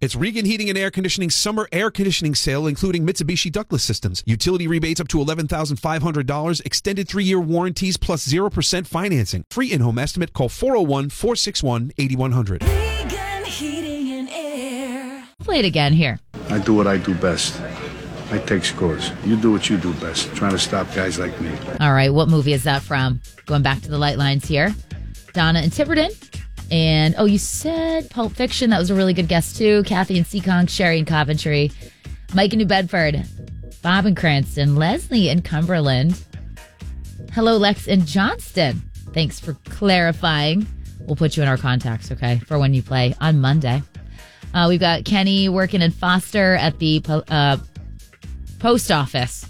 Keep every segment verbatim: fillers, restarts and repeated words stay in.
It's Regan Heating and Air Conditioning Summer Air Conditioning Sale, including Mitsubishi ductless systems. Utility rebates up to eleven thousand five hundred dollars. Extended three-year warranties plus zero percent financing. Free in-home estimate. Call four oh one, four six one, eight one hundred. Regan Heating and Air. Play it again here. I do what I do best. I take scores. You do what you do best. Trying to stop guys like me. All right, what movie is that from? Going back to the light lines here. Donna and Tiverton. And, oh, you said Pulp Fiction. That was a really good guess, too. Kathy and Seekonk, Sherry and Coventry, Mike in New Bedford, Bob in Cranston, Leslie in Cumberland. Hello, Lex in Johnston. Thanks for clarifying. We'll put you in our contacts, okay, for when you play on Monday. Uh, we've got Kenny working in Foster at the uh, post office.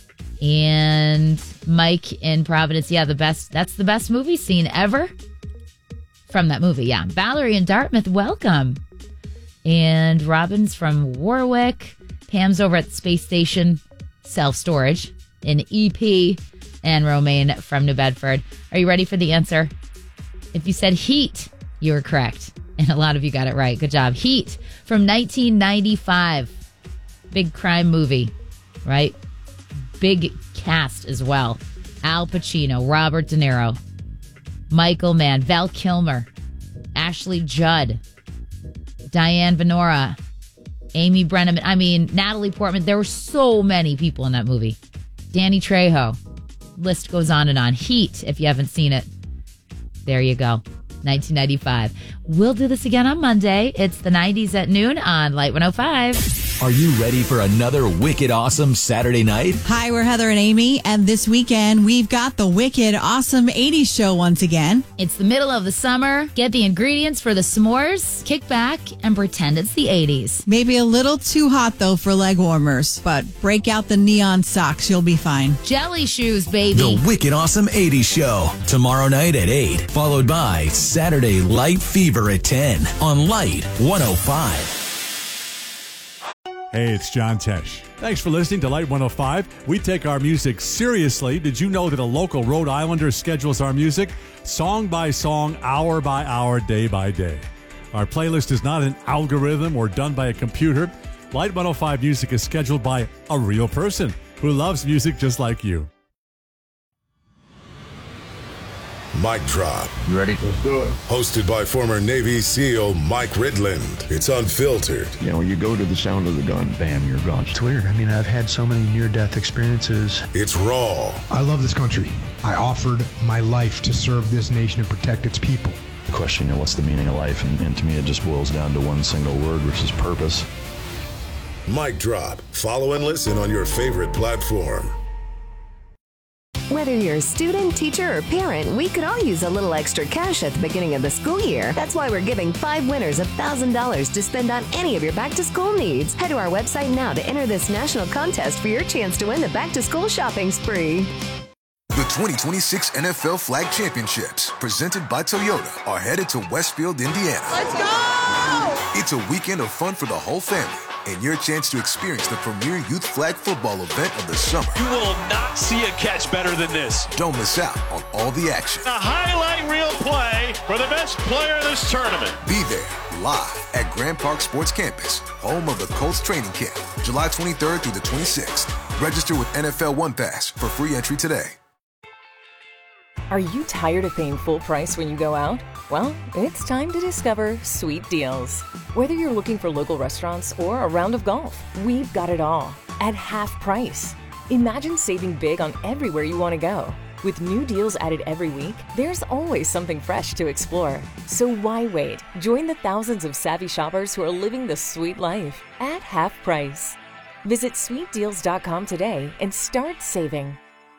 And Mike in Providence. Yeah, the best. That's the best movie scene ever. From that movie, yeah. Valerie in Dartmouth, welcome. And Robin's from Warwick. Pam's over at the space station, self-storage in E P. And Romaine from New Bedford. Are you ready for the answer? If you said Heat, you were correct. And a lot of you got it right. Good job. Heat from nineteen ninety-five. Big crime movie, right? Big cast as well. Al Pacino, Robert De Niro, Michael Mann, Val Kilmer, Ashley Judd, Diane Venora, Amy Brenneman. I mean, Natalie Portman. There were so many people in that movie. Danny Trejo. List goes on and on. Heat, if you haven't seen it. There you go. nineteen ninety-five. We'll do this again on Monday. It's the nineties at noon on Light one oh five. Are you ready for another wicked awesome Saturday night? Hi, we're Heather and Amy, and this weekend we've got the wicked awesome eighties show once again. It's the middle of the summer. Get the ingredients for the s'mores, kick back, and pretend it's the eighties. Maybe a little too hot, though, for leg warmers, but break out the neon socks. You'll be fine. Jelly shoes, baby. The wicked awesome eighties show. Tomorrow night at eight, followed by Saturday Light Fever at ten on Light one oh five. Hey, it's John Tesh. Thanks for listening to Light one oh five. We take our music seriously. Did you know that a local Rhode Islander schedules our music song by song, hour by hour, day by day? Our playlist is not an algorithm or done by a computer. Light one oh five music is scheduled by a real person who loves music just like you. Mic Drop. You ready? Let's do it. Hosted by former Navy SEAL Mike Ridland. It's unfiltered. You know, you go to the sound of the gun, bam, you're gone. It's weird. I mean, I've had so many near-death experiences. It's raw. I love this country. I offered my life to serve this nation and protect its people. The question, you know, what's the meaning of life? And, and to me, it just boils down to one single word, which is purpose. Mic Drop. Follow and listen on your favorite platform. Whether you're a student, teacher, or parent, we could all use a little extra cash at the beginning of the school year. That's why we're giving five winners one thousand dollars to spend on any of your back-to-school needs. Head to our website now to enter this national contest for your chance to win the back-to-school shopping spree. The twenty twenty-six N F L Flag Championships, presented by Toyota, are headed to Westfield, Indiana. Let's go! It's a weekend of fun for the whole family, and your chance to experience the premier youth flag football event of the summer. You will not see a catch better than this. Don't miss out on all the action. A highlight reel play for the best player of this tournament. Be there live at Grand Park Sports Campus, home of the Colts training camp, July twenty-third through the twenty-sixth. Register with N F L One Pass for free entry today. Are you tired of paying full price when you go out? Well, it's time to discover Sweet Deals. Whether you're looking for local restaurants or a round of golf, we've got it all at half price. Imagine saving big on everywhere you want to go. With new deals added every week, there's always something fresh to explore. So why wait? Join the thousands of savvy shoppers who are living the sweet life at half price. Visit sweet deals dot com today and start saving.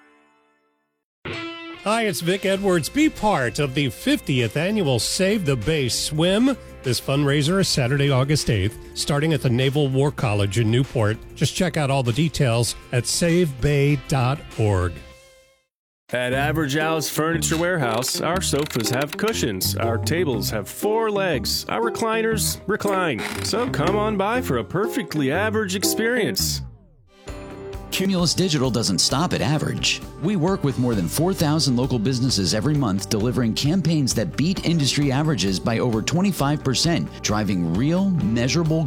Hi, it's Vic Edwards. Be part of the fiftieth annual Save the Bay Swim. This fundraiser is Saturday, August eighth, starting at the Naval War College in Newport. Just check out all the details at save bay dot org. At Average Al's Furniture Warehouse, our sofas have cushions, our tables have four legs, our recliners recline. So come on by for a perfectly average experience. Cumulus Digital doesn't stop at average. We work with more than four thousand local businesses every month, delivering campaigns that beat industry averages by over twenty-five percent, driving real, measurable